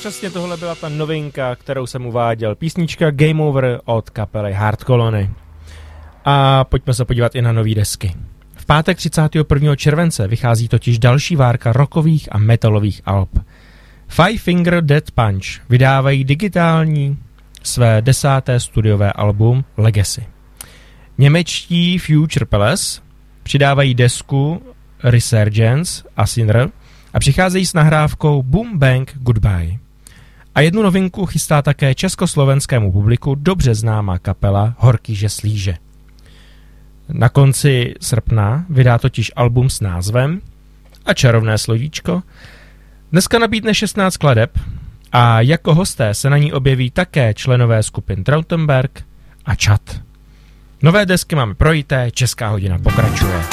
přesně tohle byla ta novinka, kterou jsem uváděl. Písnička Game Over od kapely Hard Colony. A pojďme se podívat i na nový desky. V pátek 31. července vychází totiž další várka rockových a metalových alb. Five Finger Death Punch vydávají digitální své 10. studiové album Legacy. Němečtí Future Palace přidávají desku Resurgence a Sinner a přicházejí s nahrávkou Boom Bang Goodbye. A jednu novinku chystá také československému publiku dobře známá kapela Horkýže Slíže. Na konci srpna vydá totiž album s názvem a čarovné slovíčko. Dneska nabídne 16 skladeb a jako hosté se na ní objeví také členové skupin Trautenberg a Čat. Nové desky máme projité, Česká hodina pokračuje.